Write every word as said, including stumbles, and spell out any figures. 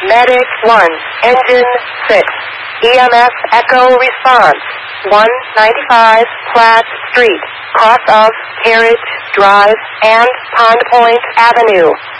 Medic one, engine six, E M S Echo response, one ninety-five Platt Street, cross of Carriage Drive and Pond Point Avenue.